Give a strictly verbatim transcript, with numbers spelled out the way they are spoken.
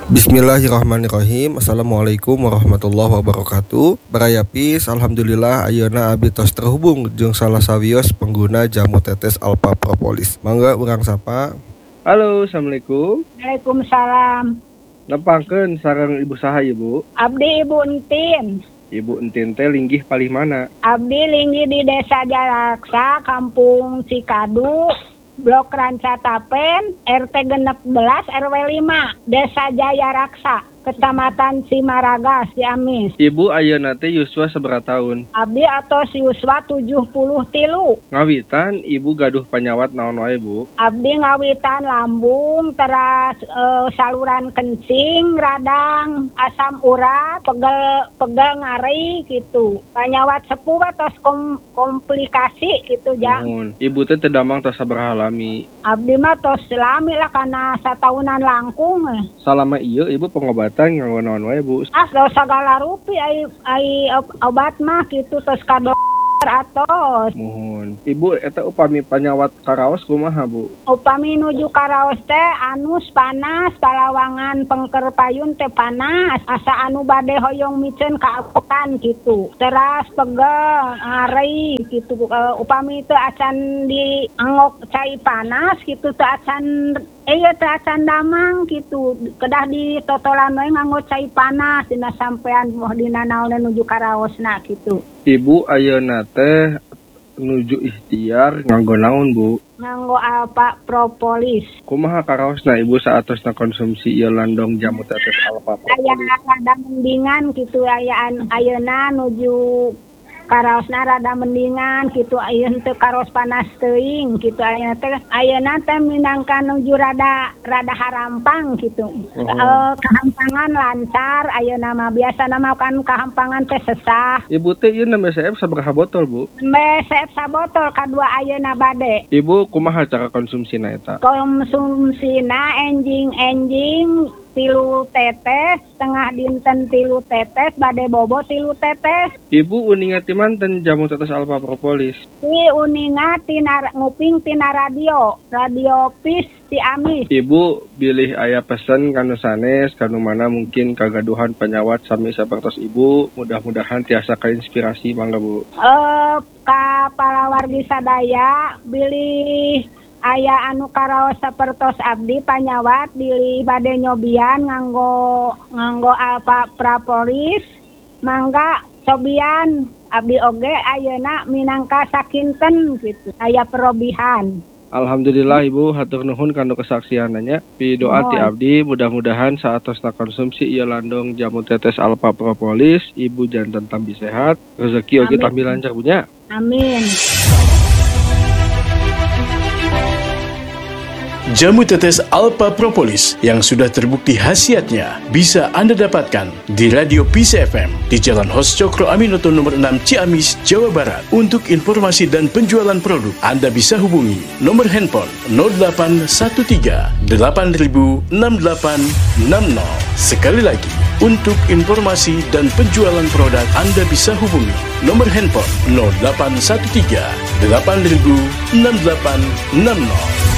Bismillahirrahmanirrahim. Assalamualaikum warahmatullahi wabarakatuh. Barayapis, alhamdulillah ayeuna abdi tos terhubung jeung salah sawios pengguna jamu tetes Alpha Propolis. Mangga urang sapa. Halo, assalamualaikum. Waalaikumsalam. Nepangkeun sareng ibu saha ibu? Abdi Ibu Entin. Ibu Entin teh linggih palih mana? Abdi linggih di Desa Jaraksa, Kampung Cikadu, Blok Ranca Tapen, R T genep belas R W lima, Desa Jaya Raksa, Kecamatan Cimaraga, Ciamis. Ibu ayeuna teh yuswa sabaraha taun? Abdi atos yuswa tujuh puluh tilu. Ngawitan ibu gaduh panyawat naon wae bu? Abdi ngawitan lambung, teras e, saluran kencing, radang, asam urat, pegel pegel ngari gitu. Panyawat sepuh atos kom, komplikasi gitu ja. Mohon. Ibu teh teu damang tos sabaraha lami? Abdi mah tos lami lah karena satahunan langkung. Salama ieu ibu pengobatan nganggo naon wae bu? Ah, segala rupi ai ai obat mah gitu tos ka dokter atos. Mohon. Ibu eta upami panyawat karaos kumaha bu? Upami nuju karaos teh anus panas, palawangan pengker payun teh panas, asa anu bade hoyong micen kaapokan gitu. Teras pegel, ngari gitu. Uh, upami teu acan di angok cai panas gitu teu acan eh teu acan damang gitu. Kedah di totolan we nganggo cai panas dina sampean moh dina naon nuju karaosna gitu. Ibu ayeuna teh nuju ikhtiar nganggo naon bu? Nganggo Alpha Propolis. Kumaha karaosna ibu saatosna konsumsi ieu landong jamu tetes Alpha Propolis? Aya rada mendingan gitu ayaan ayeuna nuju karaosna rada mendingan gitu ayeuna teu karos panas teuing gitu ayeuna teh ayeuna teh minangka nuju rada rada harampang gitu. Oh. E, kahampangan lancar ayeuna mah biasana mah kan kahampangan teh sesah. Ibu teh ieu nembe seef sabaraha botol bu? Nembe seef sabotol kadua ayeuna bade. Ibu kumaha cara konsumsina eta? Konsumsina enjing-enjing tilu tetes, setengah dinten tilu tetes, bade bobo tilu tetes. Ibu uninga ti manten jamu tetes Alpha Propolis? Si uninga tina nguping tina radio, radio Pis Ciamis. Ibu bilih aya pesen kanu sanes, kanu mana mungkin kagaduhan penyawat sami sapertos ibu, mudah-mudahan tiasa kainspirasi mangga bu. Eh ka palawargi sadaya bilih aya anu karaos sapertos abdi panyawat di bade nyobian nganggo nganggo Alpha Propolis mangga cobian abdi oge ayeuna minangka sakinten gitu aya perobihan. Alhamdulillah ibu hatur nuhun kanu kesaksiananya. Pi doa ti abdi mudah-mudahan saatosna konsumsi ieu landong jamu tetes Alpha Propolis ibu janten tambi sehat, rezeki oge tambi lancar punya. Amin. Jamu tetes Alpha Propolis yang sudah terbukti khasiatnya bisa Anda dapatkan di Radio Peace F M di Jalan Hos Cokro Aminoto nomor enam Ciamis, Jawa Barat. Untuk informasi dan penjualan produk, Anda bisa hubungi nomor handphone nol delapan satu tiga delapan nol enam delapan enam nol. Sekali lagi, untuk informasi dan penjualan produk, Anda bisa hubungi nomor handphone nol delapan satu tiga delapan nol enam delapan enam nol.